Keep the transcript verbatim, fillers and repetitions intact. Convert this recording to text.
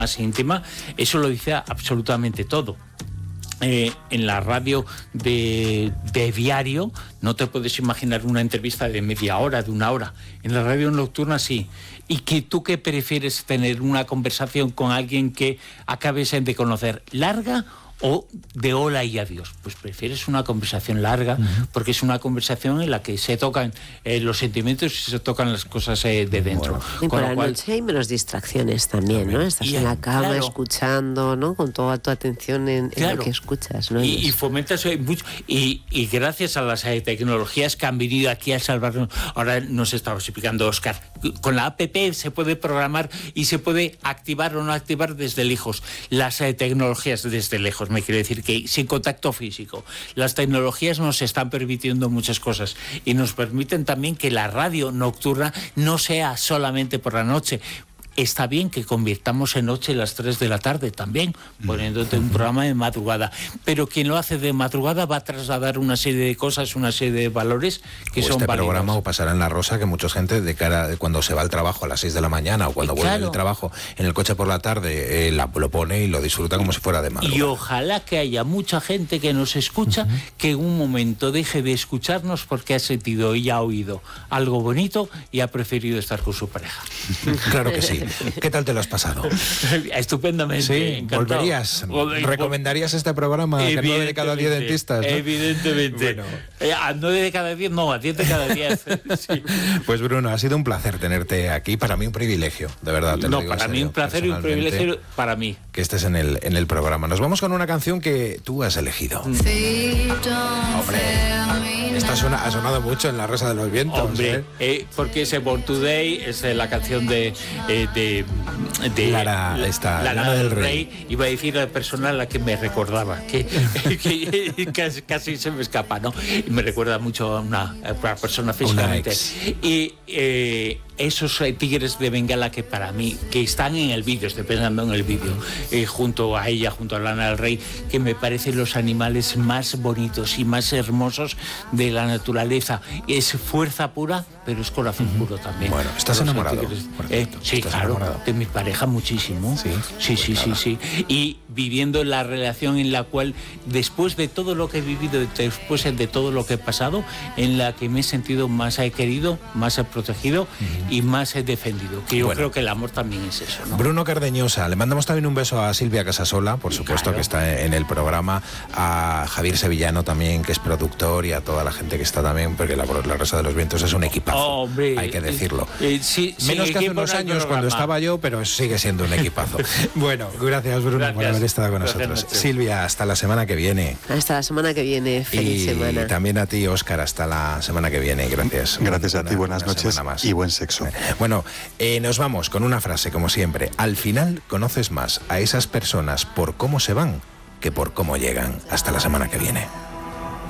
más íntima, eso lo dice absolutamente todo. Eh, en la radio de, de diario no te puedes imaginar una entrevista de media hora, de una hora. En la radio nocturna sí. ¿Y que tú qué prefieres, tener una conversación con alguien que acabes de conocer, larga o de hola y adiós? Pues prefieres una conversación larga, uh-huh. porque es una conversación en la que se tocan eh, los sentimientos y se tocan las cosas eh, de dentro. Bueno. Y por la cual... noche hay menos distracciones también, también. ¿no? Estás y, en la cama claro. escuchando, ¿no? Con toda tu atención en, claro. en lo que escuchas, ¿no? Y, y fomentas eh, mucho. Y, y gracias a las eh, tecnologías que han venido aquí a salvarnos, ahora nos estaba explicando Óscar, con la app se puede programar y se puede activar o no activar desde lejos. Las eh, tecnologías desde lejos. Me quiere decir que sin contacto físico. Las tecnologías nos están permitiendo muchas cosas y nos permiten también que la radio nocturna no sea solamente por la noche. Está bien que convirtamos en noche las tres de la tarde también, poniéndote un programa de madrugada, pero quien lo hace de madrugada va a trasladar una serie de cosas, una serie de valores que o son este válidos. Programa o pasará en La Rosa, que mucha gente de cara de cuando se va al trabajo a las seis de la mañana o cuando vuelve del trabajo en el coche por la tarde, eh, la, lo pone y lo disfruta como si fuera de madrugada. Y ojalá que haya mucha gente que nos escucha, uh-huh. que en un momento deje de escucharnos porque ha sentido y ha oído algo bonito y ha preferido estar con su pareja. Claro que sí. ¿Qué tal te lo has pasado? Estupendamente. Sí, encantado. ¿Volverías? ¿Recomendarías este programa a nueve de cada diez dentistas? ¿No? Evidentemente. Bueno. Eh, a nueve de cada diez, no, a diez de cada diez. Sí. Pues Bruno, ha sido un placer tenerte aquí. Para mí un privilegio, de verdad. Te no, lo digo para en serio, mí un placer y un privilegio para mí. Que estés en el, en el programa. Nos vamos con una canción que tú has elegido. Mm. Hombre, esta suena, ha sonado mucho en La Rosa de los Vientos. Hombre, ¿eh? Eh, porque ese Born Today es eh, la canción de... Eh, de de Lara, esta, Lara Lana del del Rey. Rey. Iba a decir a la persona a la que me recordaba, que, que casi, casi se me escapa, ¿no? Y me recuerda mucho a una, a una persona físicamente. Y eh, esos eh, tigres de Bengala que para mí, que están en el vídeo, estoy pensando en el vídeo, eh, junto a ella, junto a Lana del Rey, que me parecen los animales más bonitos y más hermosos de la naturaleza. Es fuerza pura, pero es corazón uh-huh. puro también. Bueno, ¿estás los enamorado? Eh, sí, ¿Estás claro, enamorado? de mi pareja muchísimo. Sí, sí, pues sí, sí, sí. Y viviendo la relación en la cual, después de todo lo que he vivido, después de todo lo que he pasado, en la que me he sentido más he querido, más he protegido uh-huh. y más he defendido. Que yo bueno. creo que el amor también es eso, ¿no? Bruno Cardeñosa, le mandamos también un beso a Silvia Casasola, por supuesto, claro. que está en el programa, a Javier Sevillano también, que es productor, y a toda la gente que está también, porque La, la Rosa de los Vientos es un equipazo, oh, hombre, hay que decirlo. Eh, eh, sí, Menos sí, que hace unos años cuando estaba yo, pero sigue siendo un equipazo. Bueno, gracias Bruno gracias. por haber estado con gracias, nosotros. Nacho. Silvia, hasta la semana que viene. Hasta la semana que viene, feliz y semana. Y también a ti, Óscar, hasta la semana que viene, gracias. Gracias a ti, buenas noches y buen sexo. Bueno, eh, nos vamos con una frase, como siempre. Al final conoces más a esas personas por cómo se van que por cómo llegan. Hasta la semana que viene.